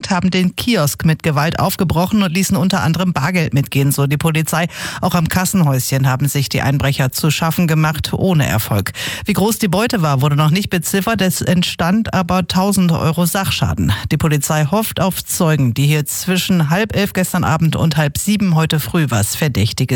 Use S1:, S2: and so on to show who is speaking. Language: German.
S1: verfolgt, haben den Kiosk mit Gewalt aufgebrochen und ließen unter anderem Bargeld mitgehen, so die Polizei. Auch am Kassenhäuschen haben sich die Einbrecher zu schaffen gemacht, ohne Erfolg. Wie groß die Beute war, wurde noch nicht beziffert. Es entstand aber 1.000 Euro Sachschaden. Die Polizei hofft auf Zeugen, die hier zwischen 10:30 gestern Abend und 6:30 heute früh was Verdächtiges